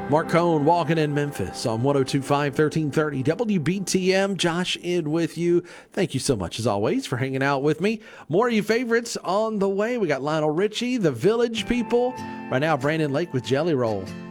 Mark Cohn walking in Memphis on 102.5, 1330 WBTM. Josh in with you. Thank you so much, as always, for hanging out with me. More of your favorites on the way. We got Lionel Richie, The Village People. Right now, Brandon Lake with Jelly Roll.